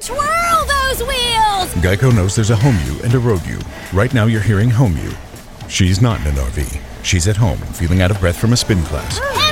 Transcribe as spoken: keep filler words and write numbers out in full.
twirl those wheels! Geico knows there's a home you and a road you. Right now you're hearing home you. She's not in an R V. She's at home, feeling out of breath from a spin class.